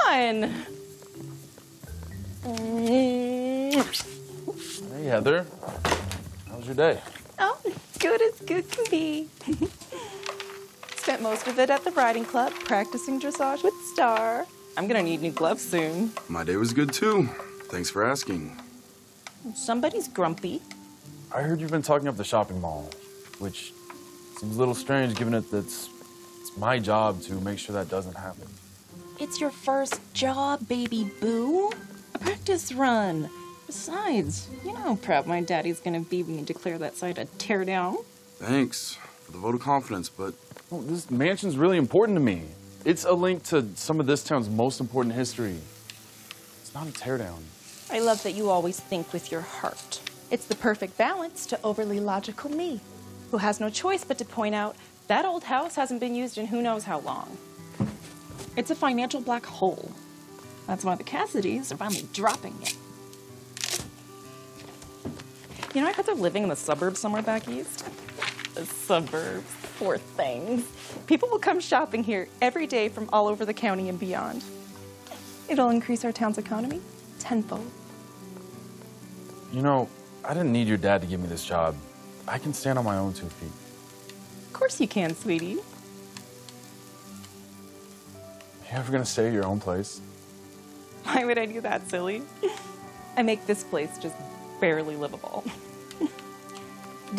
on. Hey, Heather. How was your day? Oh, good as good can be. Spent most of it at the riding club, practicing dressage with Star. I'm gonna need new gloves soon. My day was good, too. Thanks for asking. Somebody's grumpy. I heard you've been talking up the shopping mall, which seems a little strange given that it's my job to make sure that doesn't happen. It's your first job, baby boo. A practice run. Besides, you know how proud my daddy's gonna be when you declare that site a teardown. Thanks for the vote of confidence, but... Well, this mansion's really important to me. It's a link to some of this town's most important history. It's not a teardown. I love that you always think with your heart. It's the perfect balance to overly logical me, who has no choice but to point out that old house hasn't been used in who knows how long. It's a financial black hole. That's why the Cassidys are finally dropping it. You know, I heard they're living in the suburbs somewhere back east. The suburbs, poor things. People will come shopping here every day from all over the county and beyond. It'll increase our town's economy tenfold. You know, I didn't need your dad to give me this job. I can stand on my own 2 feet. Of course you can, sweetie. You ever gonna stay at your own place? Why would I do that, silly? I make this place just barely livable.